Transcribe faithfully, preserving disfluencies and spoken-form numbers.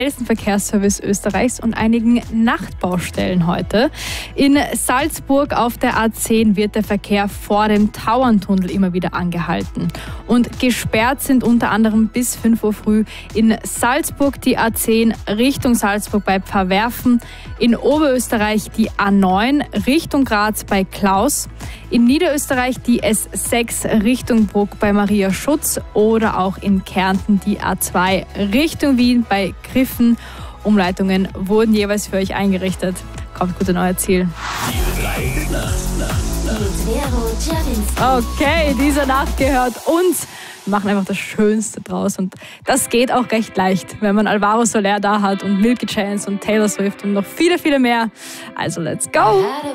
schnellsten Verkehrsservice Österreichs und einigen Nachtbaustellen heute. In Salzburg auf der A zehn wird der Verkehr vor dem Tauerntunnel immer wieder angehalten. Und gesperrt sind unter anderem bis fünf Uhr früh in Salzburg die A zehn Richtung Salzburg bei Pfarrwerfen, in Oberösterreich die A neun Richtung Graz bei Klaus, in Niederösterreich die S sechs Richtung Bruck bei Maria Schutz oder auch in Kärnten die A zwei Richtung Wien bei Griffen. Umleitungen wurden jeweils für euch eingerichtet. Kommt gut an euer Ziel. Okay, diese Nacht gehört uns. Wir machen einfach das Schönste draus und das geht auch recht leicht, wenn man Alvaro Soler da hat und Milky Chance und Taylor Swift und noch viele, viele mehr. Also let's go!